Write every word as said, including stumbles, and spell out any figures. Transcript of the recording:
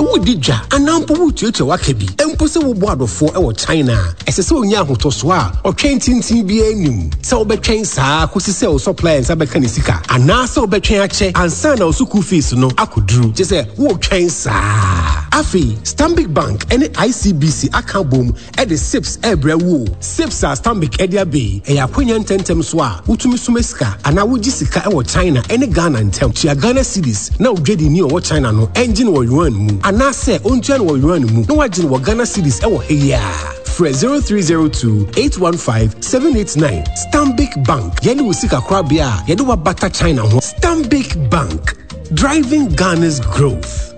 wudi dwa anampo wutuetu wakabi empo se wo boadofo e wo China ese se onya ahotoso a otwen tintin bi anim se obetwen saa kosi se o suppliers abeka ne sika ana se obetwen ache ansa na osuku fees no akoduru je se wo twen saa afi Stanbic Bank any I C B C account boom e the sips ebra wo sips are Stanbic Edia Bay e yakonya ntentem so a wutumi sumesika ana wogi sika e wo China any Ghana ntem chia Ghana cedis na odwedi ni o China no engine wo yuan mu ana se ontuan wo yuan mu na wagine wo Ghana cedis e wo heya Fred zero three zero two eight one five seven eight nine Stanbic Bank yeni usika kwabia yeni wa bata China ho Stanbic Bank driving Ghana's growth.